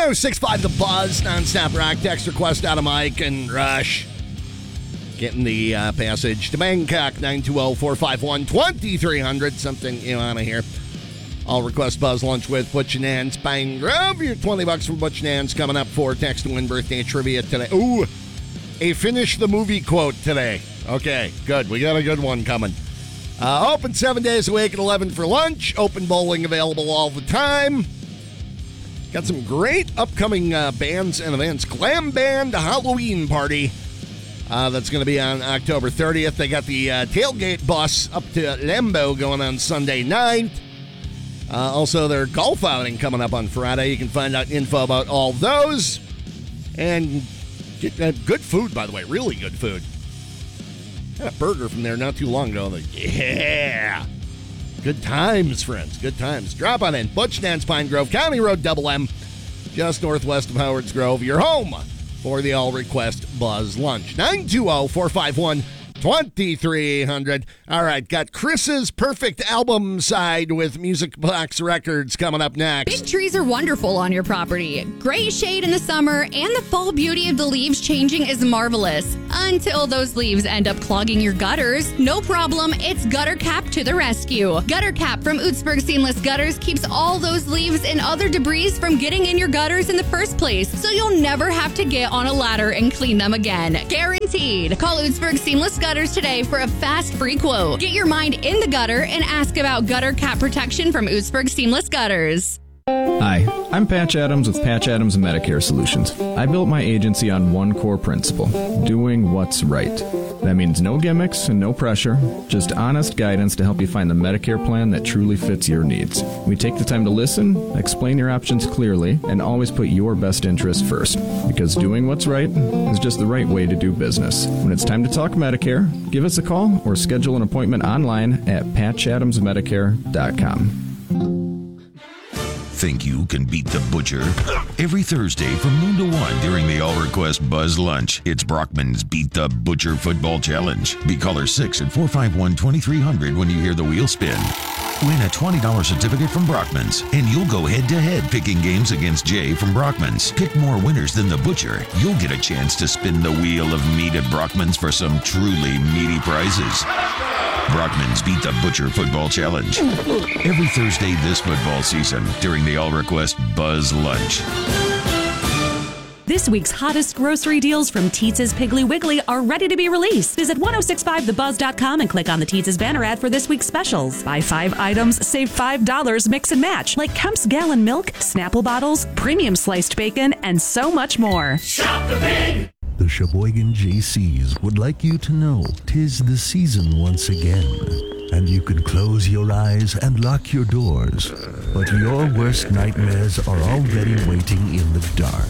106.5 The Buzz, non-stop rock. Text request out of Mike and Rush. Getting the passage to Bangkok, 920-451-2300. Something you want to hear. I'll request Buzz Lunch with Butch and Nan's Pine Grove. Your $20 from Butch and Nan's coming up for text to win birthday trivia today. Ooh, a finish the movie quote today. Okay, good. We got a good one coming. Open 7 days a week at 11 for lunch. Open bowling available all the time. Got some great upcoming bands and events. Glam Band Halloween Party. That's going to be on October 30th. They got the tailgate bus up to Lembo going on Sunday night. Also, their golf outing coming up on Friday. You can find out info about all those. And get good food, by the way. Really good food. Had a burger from there not too long ago. Yeah. Good times, friends. Good times. Drop on in. Butch Nan's Pine Grove, County Road Double M, just northwest of Howards Grove. Your home for the all-request Buzz Lunch. 920-451-2300. All right, got Chris's perfect album side with Music Box Records coming up next. Big trees are wonderful on your property. Gray shade in the summer and the fall beauty of the leaves changing is marvelous. Until those leaves end up clogging your gutters. No problem, it's Gutter Cap to the rescue. Gutter Cap from Utzberg Seamless Gutters keeps all those leaves and other debris from getting in your gutters in the first place, so you'll never have to get on a ladder and clean them again. Guaranteed. Call Utzberg Seamless Gutters today for a fast free quote. Get your mind in the gutter and ask about Gutter Cap protection from Utzberg Seamless Gutters. Hi, I'm Patch Adams with Patch Adams Medicare Solutions. I built my agency on one core principle, doing what's right. That means no gimmicks and no pressure, just honest guidance to help you find the Medicare plan that truly fits your needs. We take the time to listen, explain your options clearly, and always put your best interest first. Because doing what's right is just the right way to do business. When it's time to talk Medicare, give us a call or schedule an appointment online at patchadamsmedicare.com. Think you can beat the butcher? Every Thursday from noon to 1 during the all-request Buzz Lunch, it's Brockman's Beat the Butcher Football Challenge. Be caller 6 at 451-2300 when you hear the wheel spin. Win a $20 certificate from Brockman's, and you'll go head-to-head picking games against Jay from Brockman's. Pick more winners than the butcher. You'll get a chance to spin the wheel of meat at Brockman's for some truly meaty prizes. Brockman's Beat the Butcher Football Challenge. Every Thursday this football season during the all-request Buzz Lunch. This week's hottest grocery deals from Teetz's Piggly Wiggly are ready to be released. Visit 1065thebuzz.com and click on the Teetz's banner ad for this week's specials. Buy 5 items, save $5, mix and match, like Kemp's Gallon Milk, Snapple bottles, premium sliced bacon, and so much more. Shop the Pig! The Sheboygan JCs would like you to know 'tis the season once again, and you can close your eyes and lock your doors, but your worst nightmares are already waiting in the dark.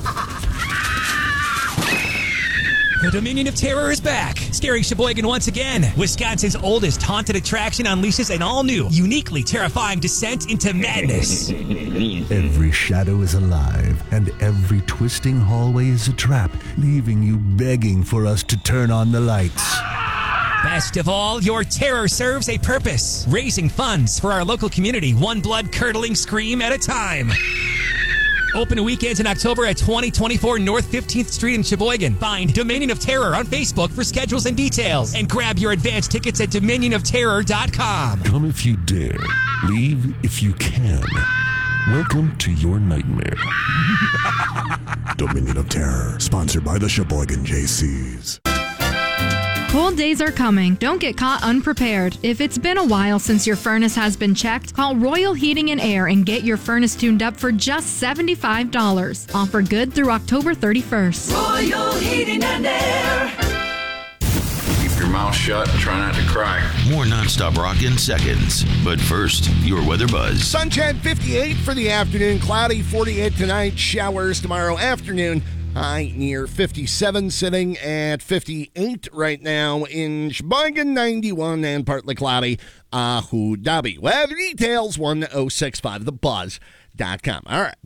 The Dominion of Terror is back, scaring Sheboygan once again. Wisconsin's oldest haunted attraction unleashes an all-new, uniquely terrifying descent into madness. Every shadow is alive, and every twisting hallway is a trap, leaving you begging for us to turn on the lights. Best of all, your terror serves a purpose, raising funds for our local community, one blood-curdling scream at a time. Open weekends in October at 2024 North 15th Street in Sheboygan. Find Dominion of Terror on Facebook for schedules and details. And grab your advance tickets at dominionofterror.com. Come if you dare. Leave if you can. Welcome to your nightmare. Dominion of Terror, sponsored by the Sheboygan JCs. Cold days are coming. Don't get caught unprepared. If it's been a while since your furnace has been checked, call Royal Heating and Air and get your furnace tuned up for just $75. Offer good through October 31st. Royal Heating and Air. Keep your mouth shut and try not to cry. More nonstop rock in seconds. But first, your weather buzz. Sunshine 58 for the afternoon. Cloudy 48 tonight. Showers tomorrow afternoon. High near 57, sitting at 58 right now in Sheboygan, 91 and partly cloudy. Abu Dhabi. Weather details 1065 The Buzz. musicbox.com. All right,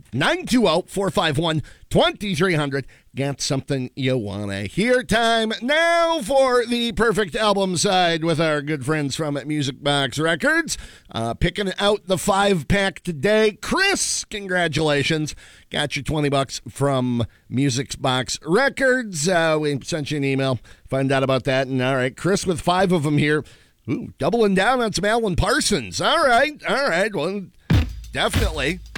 920-451-2300. Got something you want to hear. Time now for the perfect album side with our good friends from Music Box Records. Picking out the 5-pack today. Chris, congratulations. Got your $20 from Music Box Records. We sent you an email. Find out about that. And all right, Chris with 5 of them here. Ooh, doubling down on some Alan Parsons. All right. Well, definitely.